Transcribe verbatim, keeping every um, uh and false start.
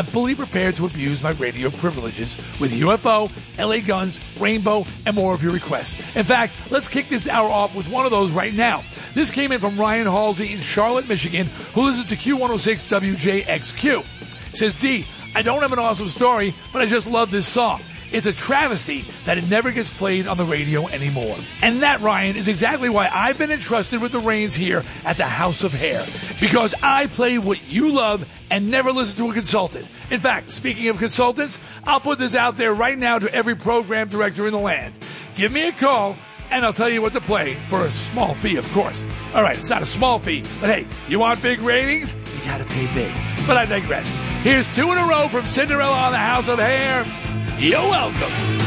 I'm fully prepared to abuse my radio privileges with U F O, L A Guns, Rainbow, and more of your requests. In fact, let's kick this hour off with one of those right now. This came in from Ryan Halsey in Charlotte, Michigan, who listens to Q one oh six W J X Q. He says, D, I don't have an awesome story, but I just love this song. It's a travesty that it never gets played on the radio anymore. And that, Ryan, is exactly why I've been entrusted with the reins here at the House of Hair. Because I play what you love and never listen to a consultant. In fact, speaking of consultants, I'll put this out there right now to every program director in the land. Give me a call, and I'll tell you what to play for a small fee, of course. All right, it's not a small fee, but hey, you want big ratings? You gotta pay big. But I digress. Here's two in a row from Cinderella on the House of Hair. You're welcome.